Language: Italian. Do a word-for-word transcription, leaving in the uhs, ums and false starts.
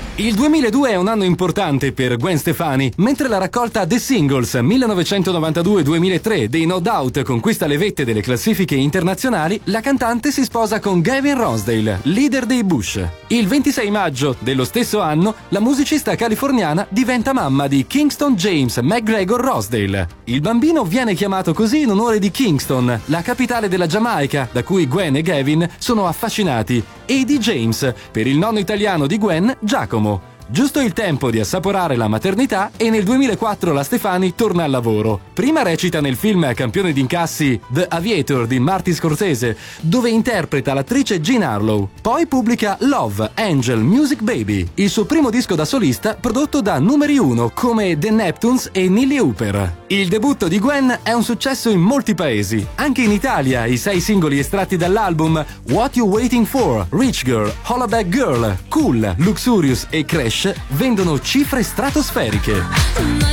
Il duemiladue è un anno importante per Gwen Stefani, mentre la raccolta The Singles millenovecentonovantadue duemilatré dei No Doubt conquista le vette delle classifiche internazionali, la cantante si sposa con Gavin Rossdale, leader dei Bush. Il ventisei maggio dello stesso anno, la musicista californiana diventa mamma di Kingston James McGregor Rossdale. Il bambino viene chiamato così in onore di Kingston, la capitale della Giamaica, da cui Gwen e Gavin sono affascinati, e di James, per il nonno italiano di Gwen, Giacomo. Giusto il tempo di assaporare la maternità e nel duemilaquattro la Stefani torna al lavoro. Prima recita nel film campione di incassi The Aviator di Martin Scorsese, dove interpreta l'attrice Jean Harlow. Poi pubblica Love, Angel, Music Baby, il suo primo disco da solista prodotto da numeri uno come The Neptunes e Neely Hooper. Il debutto di Gwen è un successo in molti paesi. Anche in Italia i sei singoli estratti dall'album What You Waiting For, Rich Girl, Hollaback Girl, Cool, Luxurious e Crash vendono cifre stratosferiche.